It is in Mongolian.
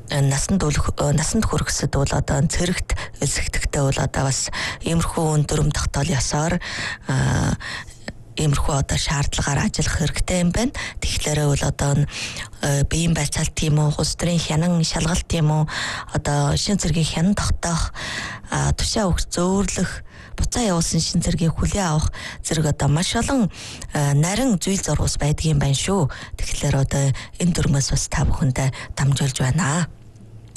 насанд хүрэхсэд бол одоо цэрэгт элсэгдэхтэй бол одоо бас иймэрхүү дүрм тогтоол ёсоор иймэрхүү одоо шаардлагаар ажиллах хэрэгтэй юм байна. Тэгэхээр бол одоо биеийн байцаалт тийм үү, улс төрийн хянан шалгалт тийм үү, одоо шин цэргийн хянан тогтоох, тушаа өгч зөөрлөх, буцаа явуулсан шин цэргийг хүлээн авах зэрэг одоо маш олон нарийн зүйл зурвас байдгийн байна шүү. Тэгэхээр одоо энэ дүрмээс бас та бүхэндээ дамжуулж байна.